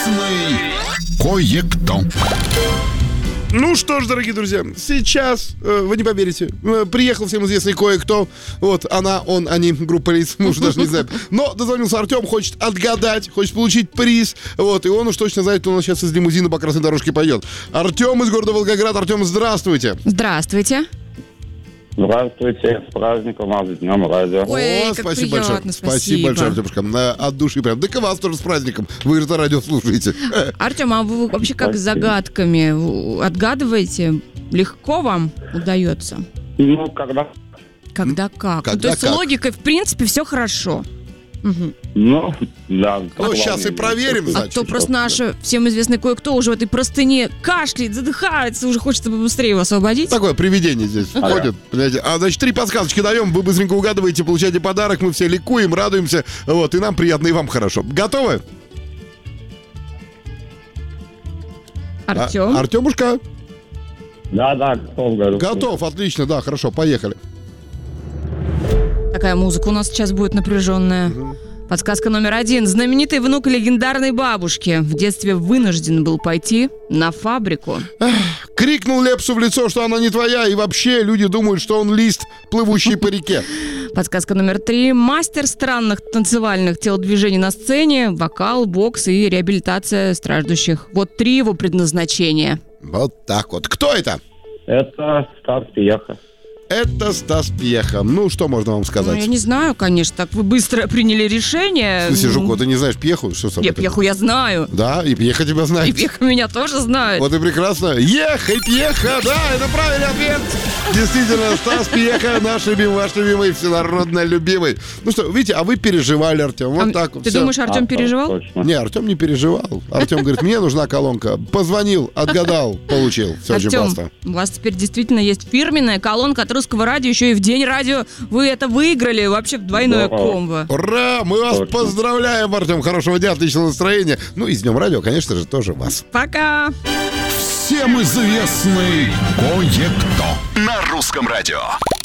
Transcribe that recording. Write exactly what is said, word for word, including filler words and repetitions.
известный кое-кто. Ну что ж, дорогие друзья, сейчас, э, вы не поверите, э, приехал всем известный кое-кто. Вот, она, он, они, группа лиц, мы уже даже не знаем. Но дозвонился Артем, хочет отгадать, хочет получить приз. Вот, и он уж точно знает, кто у нас сейчас из лимузина по красной дорожке пойдет. Артем из города Волгоград. Артем, здравствуйте. Здравствуйте. Здравствуйте, с праздником вас, с Днем Радио. Ой, О, как спасибо приятно, большое. спасибо. Спасибо большое, Артемушка. На- От души прям. Да и вас тоже с праздником. Вы же радио слушаете. Артем, а вы вообще как с Спасибо. загадками в- отгадываете? Легко вам удается? Ну, когда... Когда как? Когда Ну, то есть как? с логикой, в принципе, все хорошо. Мгм. Ну, да. Ну, сейчас и проверим, А значит. то просто наше всем известный кое-кто уже в этой простыне кашляет, задыхается, уже хочется побыстрее его освободить. Такое привидение здесь входит. Понимаете? А значит, три подсказочки даем, вы быстренько угадываете, получаете подарок, мы все ликуем, радуемся. Вот, и нам приятно, и вам хорошо. Готовы? Артем? А- Артемушка? Да, да, готов, говорю. Готов, отлично, да, хорошо, поехали. Такая музыка у нас сейчас будет напряженная. Подсказка номер один. Знаменитый внук легендарной бабушки в детстве вынужден был пойти на фабрику. Крикнул Лепсу в лицо, что она не твоя, и вообще люди думают, что он лист, плывущий по реке. Подсказка номер три. Мастер странных танцевальных телодвижений на сцене, вокал, бокс и реабилитация страждущих. Вот три его предназначения. Вот так вот. Кто это? Это Стас Пьеха. Это Стас Пьеха. Ну, что можно вам Ну, сказать? я не знаю, конечно, так вы быстро приняли решение. В смысле, Жуко, ты не знаешь Пьеху? Что с тобой Я такое? Пьеху я знаю. Да, и Пьеха тебя знает. И Пьеха меня тоже знает. Вот и прекрасно. Ехай, Пьеха, да, это правильный ответ. Действительно, Стас Пьеха, наш любимый, ваш любимый, всенародно любимый. Ну что, видите, а вы переживали, Артем, вот А так вот. Ты всё. думаешь, Артем А, переживал? точно. Не, Артем не переживал. Артем говорит, мне нужна колонка. Позвонил, отгадал, получил. Все очень Артем, просто. у вас теперь действительно есть фирменная колонка от Русского радио, еще и в день радио вы это выиграли, вообще в двойное Здорово. комбо. Ура! Мы вас Точно. поздравляем, Артем. Хорошего дня, отличного настроения. Ну и с Днем радио, конечно же, тоже вас. Пока! Всем известный кое-кто на русском радио.